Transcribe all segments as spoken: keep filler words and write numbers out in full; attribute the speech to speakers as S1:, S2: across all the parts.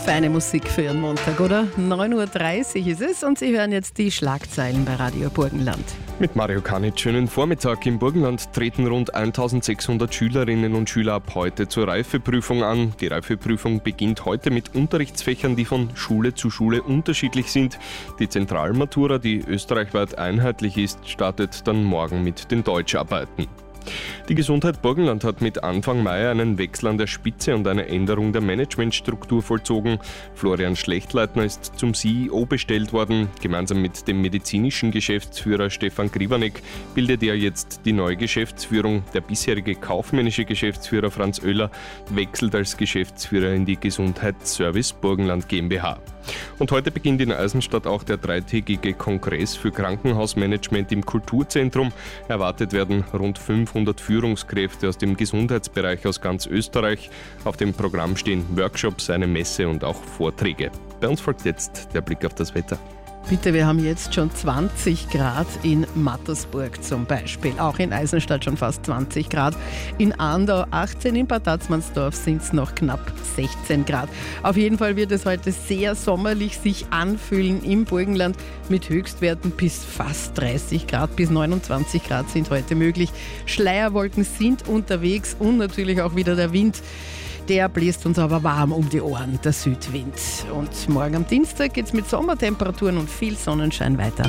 S1: feine Musik für Ihren Montag, oder? neun Uhr dreißig ist es und Sie hören jetzt die Schlagzeilen bei Radio Burgenland.
S2: Mit Mario Kanitsch, schönen Vormittag. Im Burgenland treten rund eintausendsechshundert Schülerinnen und Schüler ab heute zur Reifeprüfung an. Die Reifeprüfung beginnt heute mit Unterrichtsfächern, die von Schule zu Schule unterschiedlich sind. Die Zentralmatura, die österreichweit einheitlich ist, startet dann morgen mit den Deutscharbeiten. Die Gesundheit Burgenland hat mit Anfang Mai einen Wechsel an der Spitze und eine Änderung der Managementstruktur vollzogen. Florian Schlechtleitner ist zum C E O bestellt worden. Gemeinsam mit dem medizinischen Geschäftsführer Stefan Grivanek bildet er jetzt die neue Geschäftsführung. Der bisherige kaufmännische Geschäftsführer Franz Oehler wechselt als Geschäftsführer in die Gesundheitsservice Burgenland GmbH. Und heute beginnt in Eisenstadt auch der dreitägige Kongress für Krankenhausmanagement im Kulturzentrum. Erwartet werden rund fünfhundert Führungskräfte aus dem Gesundheitsbereich aus ganz Österreich. Auf dem Programm stehen Workshops, eine Messe und auch Vorträge. Bei uns folgt jetzt der Blick auf das Wetter.
S1: Bitte, wir haben jetzt schon zwanzig Grad in Mattersburg zum Beispiel. Auch in Eisenstadt schon fast zwanzig Grad. In Andau achtzehn, in Bad Tatzmannsdorf sind es noch knapp sechzehn Grad. Auf jeden Fall wird es heute sehr sommerlich sich anfühlen im Burgenland mit Höchstwerten bis fast dreißig Grad, bis neunundzwanzig Grad sind heute möglich. Schleierwolken sind unterwegs und natürlich auch wieder der Wind. Der bläst uns aber warm um die Ohren, der Südwind. Und morgen am Dienstag geht es mit Sommertemperaturen und viel Sonnenschein weiter.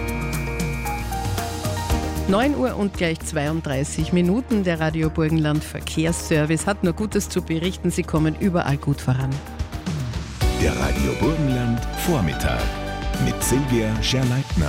S1: neun Uhr und gleich zweiunddreißig Minuten. Der Radio Burgenland Verkehrsservice hat nur Gutes zu berichten. Sie kommen überall gut voran.
S3: Der Radio Burgenland Vormittag mit Silvia Scherleitner.